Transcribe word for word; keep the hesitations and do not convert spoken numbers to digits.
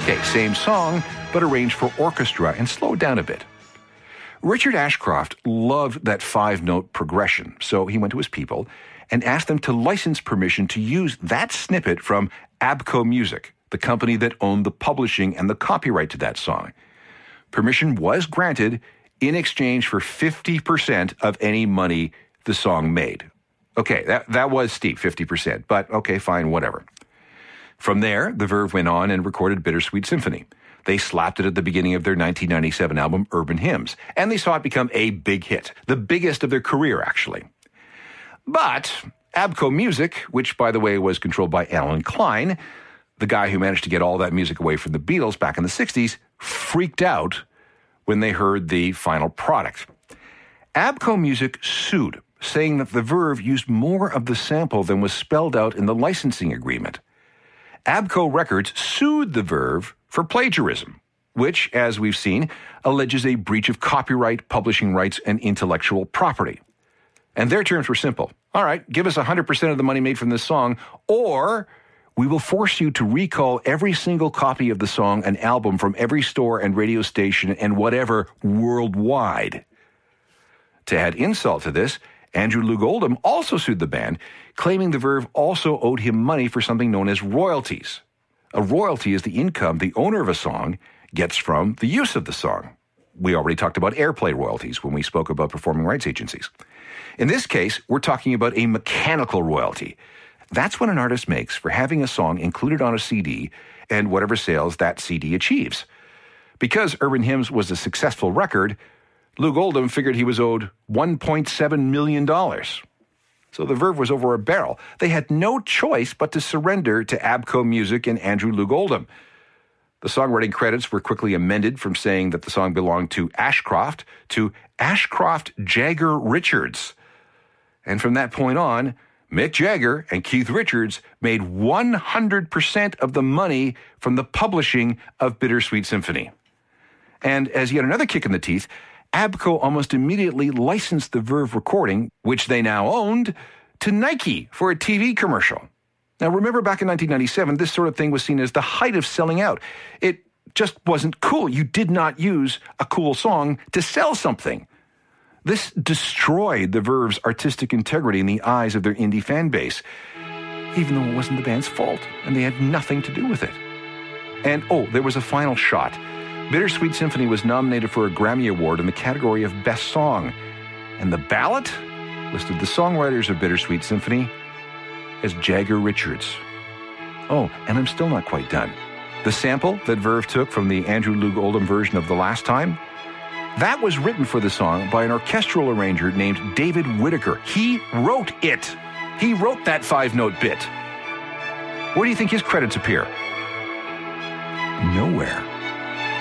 Okay, same song, but arranged for orchestra and slowed down a bit. Richard Ashcroft loved that five-note progression, so he went to his people and asked them to license permission to use that snippet from Abco Music, the company that owned the publishing and the copyright to that song. Permission was granted in exchange for fifty percent of any money the song made. Okay, that, that was steep, fifty percent, but okay, fine, whatever. From there, the Verve went on and recorded Bittersweet Symphony. They slapped it at the beginning of their nineteen ninety-seven album, Urban Hymns, and they saw it become a big hit, the biggest of their career, actually. But Abco Music, which, by the way, was controlled by Alan Klein, the guy who managed to get all that music away from the Beatles back in the sixties, freaked out when they heard the final product. Abco Music sued, saying that the Verve used more of the sample than was spelled out in the licensing agreement. Abco Records sued the Verve for plagiarism, which, as we've seen, alleges a breach of copyright, publishing rights, and intellectual property. And their terms were simple. All right, give us one hundred percent of the money made from this song, or we will force you to recall every single copy of the song and album from every store and radio station and whatever worldwide. To add insult to this, Andrew Loog Oldham also sued the band, claiming the Verve also owed him money for something known as royalties. A royalty is the income the owner of a song gets from the use of the song. We already talked about airplay royalties when we spoke about performing rights agencies. In this case, we're talking about a mechanical royalty. That's what an artist makes for having a song included on a C D and whatever sales that C D achieves. Because Urban Hymns was a successful record, Loog Oldham figured he was owed one point seven million dollars. So the Verve was over a barrel. They had no choice but to surrender to Abco Music and Andrew Loog Oldham. The songwriting credits were quickly amended from saying that the song belonged to Ashcroft to Ashcroft Jagger Richards. And from that point on, Mick Jagger and Keith Richards made one hundred percent of the money from the publishing of Bittersweet Symphony. And as yet another kick in the teeth, Abco almost immediately licensed the Verve recording, which they now owned, to Nike for a T V commercial. Now remember, back in nineteen ninety-seven, this sort of thing was seen as the height of selling out. It just wasn't cool. You did not use a cool song to sell something. This destroyed the Verve's artistic integrity in the eyes of their indie fan base, even though it wasn't the band's fault, and they had nothing to do with it. And, oh, there was a final shot. Bittersweet Symphony was nominated for a Grammy Award in the category of Best Song, and the ballot listed the songwriters of Bittersweet Symphony as Jagger Richards. Oh, and I'm still not quite done. The sample that Verve took from the Andrew Loog Oldham version of The Last Time, that was written for the song by an orchestral arranger named David Whitaker. He wrote it. He wrote that five-note bit. Where do you think his credits appear? Nowhere.